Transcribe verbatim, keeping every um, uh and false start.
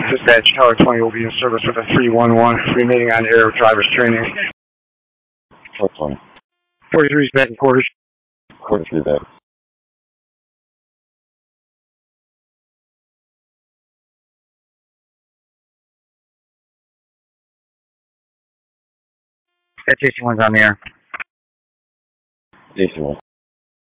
Dispatch, Tower twenty will be in service with a three one one, remaining on air driver's training. Tower twenty. forty-three is back in quarters. forty-three back. That J C one's on the air. J C one.